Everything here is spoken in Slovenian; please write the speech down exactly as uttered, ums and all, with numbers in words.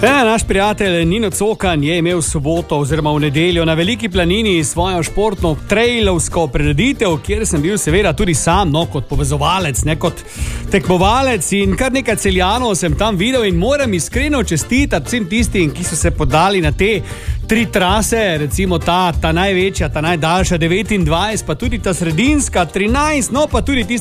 Ja, naš prijatelj Nino Cokan je imel v soboto oziroma v nedeljo na Veliki planini svojo športno trailovsko prireditev, kjer sem bil seveda tudi sam, no, kot povezovalec, ne kot tekmovalec, in kar nekaj Celjanov sem tam videl in moram iskreno čestitati vsem tistim, ki so se podali na te tri trase, recimo ta, ta največja, ta najdaljša devetindvajset, pa tudi ta sredinska trinajst, no pa tudi tista